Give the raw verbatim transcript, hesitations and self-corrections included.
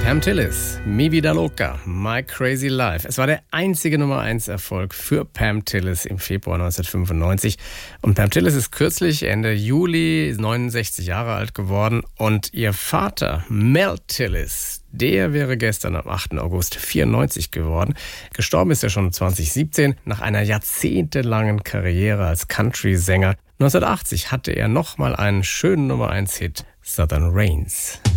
Pam Tillis, Mi Vida Loca, My Crazy Life. Es war der einzige Nummer eins Erfolg für Pam Tillis im Februar neunzehnhundertfünfundneunzig. Und Pam Tillis ist kürzlich Ende Juli neunundsechzig Jahre alt geworden. Und ihr Vater, Mel Tillis, der wäre gestern am achten August vierundneunzig geworden. Gestorben ist er schon zwanzig siebzehn nach einer jahrzehntelangen Karriere als Country-Sänger. neunzehnhundertachtzig hatte er nochmal einen schönen Nummer eins Hit, Southern Rains.